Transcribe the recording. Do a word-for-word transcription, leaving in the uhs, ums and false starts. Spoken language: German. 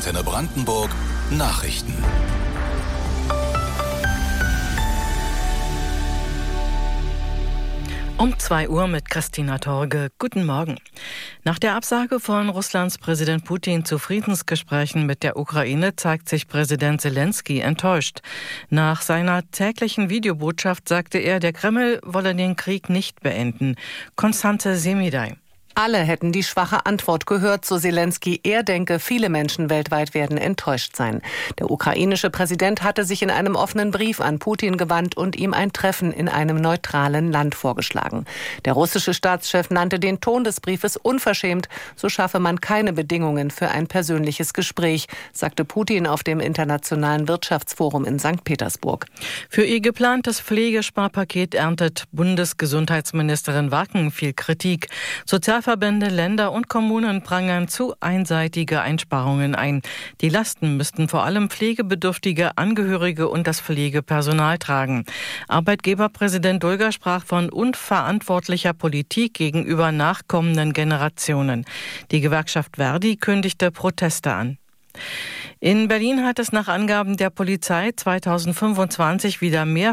Antenne Brandenburg Nachrichten. Um zwei Uhr mit Christina Torge. Guten Morgen. Nach der Absage von Russlands Präsident Putin zu Friedensgesprächen mit der Ukraine zeigt sich Präsident Zelensky enttäuscht. Nach seiner täglichen Videobotschaft sagte er, der Kreml wolle den Krieg nicht beenden. Konstanze Semidai. Alle hätten die schwache Antwort gehört, so Zelensky. Er denke, viele Menschen weltweit werden enttäuscht sein. Der ukrainische Präsident hatte sich in einem offenen Brief an Putin gewandt und ihm ein Treffen in einem neutralen Land vorgeschlagen. Der russische Staatschef nannte den Ton des Briefes unverschämt. So schaffe man keine Bedingungen für ein persönliches Gespräch, sagte Putin auf dem Internationalen Wirtschaftsforum in Sankt Petersburg. Für ihr geplantes Pflegesparpaket erntet Bundesgesundheitsministerin Wacken viel Kritik. Sozial Verbände, Länder und Kommunen prangern zu einseitige Einsparungen ein. Die Lasten müssten vor allem pflegebedürftige Angehörige und das Pflegepersonal tragen. Arbeitgeberpräsident Dulger sprach von unverantwortlicher Politik gegenüber nachkommenden Generationen. Die Gewerkschaft Verdi kündigte Proteste an. In Berlin hat es nach Angaben der Polizei zweitausendfünfundzwanzig wieder mehr